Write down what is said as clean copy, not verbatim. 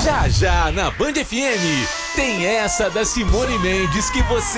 Já já na Band FM tem essa da Simone Mendes que você